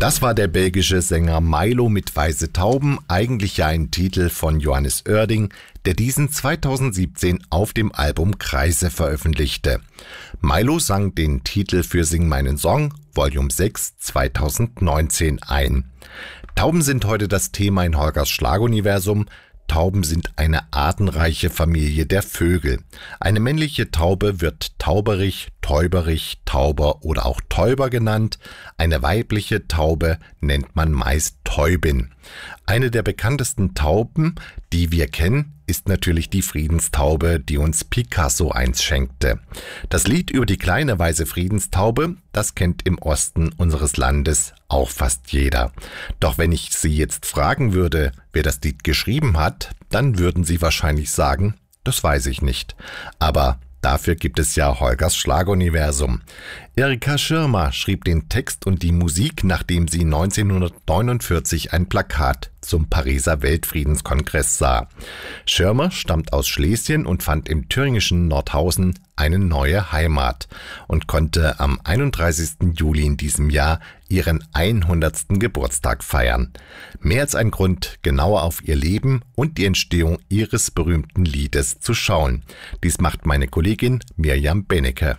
Das war der belgische Sänger Milo mit Weiße Tauben, eigentlich ja ein Titel von Johannes Oerding, der diesen 2017 auf dem Album Kreise veröffentlichte. Milo sang den Titel für Sing meinen Song, Volume 6, 2019 ein. Tauben sind heute das Thema in Holgers Schlaguniversum. Tauben sind eine artenreiche Familie der Vögel. Eine männliche Taube wird Tauberich, Täuberich, Tauber oder auch Täuber genannt. Eine weibliche Taube nennt man meist Täubin. Eine der bekanntesten Tauben, die wir kennen, ist natürlich die Friedenstaube, die uns Picasso einst schenkte. Das Lied über die kleine weiße Friedenstaube, das kennt im Osten unseres Landes auch fast jeder. Doch wenn ich Sie jetzt fragen würde, wer das Lied geschrieben hat, dann würden Sie wahrscheinlich sagen, das weiß ich nicht. Aber dafür gibt es ja Holgers Schlaguniversum. Erika Schirmer schrieb den Text und die Musik, nachdem sie 1949 ein Plakat zum Pariser Weltfriedenskongress sah. Schirmer stammt aus Schlesien und fand im thüringischen Nordhausen eine neue Heimat und konnte am 31. Juli in diesem Jahr ihren 100. Geburtstag feiern. Mehr als ein Grund, genauer auf ihr Leben und die Entstehung ihres berühmten Liedes zu schauen. Dies macht meine Kollegin Mirjam Benecke.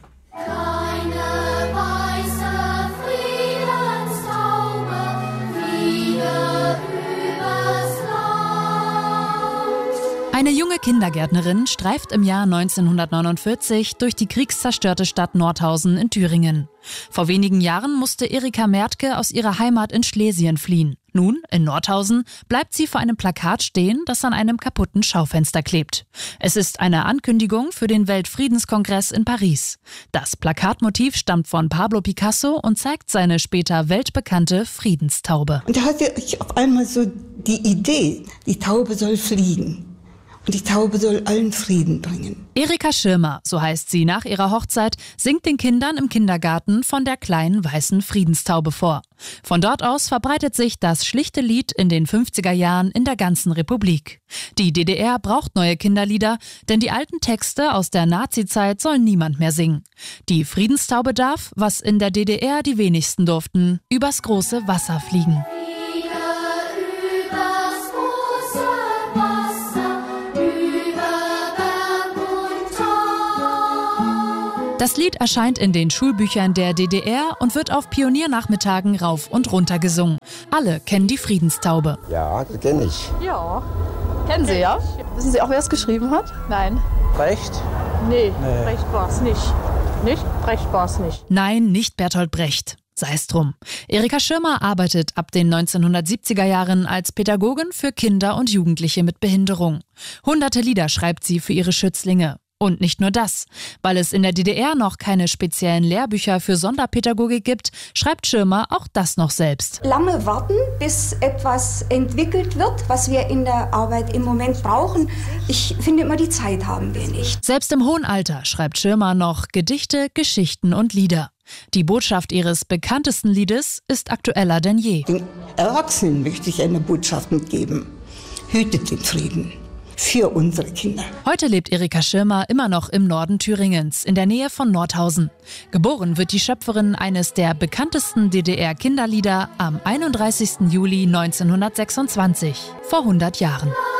Eine junge Kindergärtnerin streift im Jahr 1949 durch die kriegszerstörte Stadt Nordhausen in Thüringen. Vor wenigen Jahren musste Erika Mertke aus ihrer Heimat in Schlesien fliehen. Nun, in Nordhausen, bleibt sie vor einem Plakat stehen, das an einem kaputten Schaufenster klebt. Es ist eine Ankündigung für den Weltfriedenskongress in Paris. Das Plakatmotiv stammt von Pablo Picasso und zeigt seine später weltbekannte Friedenstaube. Und da hatte ich auf einmal so die Idee, die Taube soll fliegen. Und die Taube soll allen Frieden bringen. Erika Schirmer, so heißt sie nach ihrer Hochzeit, singt den Kindern im Kindergarten von der kleinen weißen Friedenstaube vor. Von dort aus verbreitet sich das schlichte Lied in den 50er Jahren in der ganzen Republik. Die DDR braucht neue Kinderlieder, denn die alten Texte aus der Nazizeit soll niemand mehr singen. Die Friedenstaube darf, was in der DDR die wenigsten durften, übers große Wasser fliegen. Das Lied erscheint in den Schulbüchern der DDR und wird auf Pioniernachmittagen rauf und runter gesungen. Alle kennen die Friedenstaube. Ja, das kenne ich. Ja, kennen Sie ja? Wissen Sie auch, wer es geschrieben hat? Nein. Brecht? Nee. Brecht war es nicht. Nicht? Brecht war es nicht. Nein, nicht Bertolt Brecht. Sei es drum. Erika Schirmer arbeitet ab den 1970er Jahren als Pädagogin für Kinder und Jugendliche mit Behinderung. Hunderte Lieder schreibt sie für ihre Schützlinge. Und nicht nur das. Weil es in der DDR noch keine speziellen Lehrbücher für Sonderpädagogik gibt, schreibt Schirmer auch das noch selbst. Lange warten, bis etwas entwickelt wird, was wir in der Arbeit im Moment brauchen. Ich finde immer, die Zeit haben wir nicht. Selbst im hohen Alter schreibt Schirmer noch Gedichte, Geschichten und Lieder. Die Botschaft ihres bekanntesten Liedes ist aktueller denn je. Den Erwachsenen möchte ich eine Botschaft mitgeben. Hütet den Frieden. Für unsere Kinder. Heute lebt Erika Schirmer immer noch im Norden Thüringens, in der Nähe von Nordhausen. Geboren wird die Schöpferin eines der bekanntesten DDR-Kinderlieder am 31. Juli 1926, vor 100 Jahren.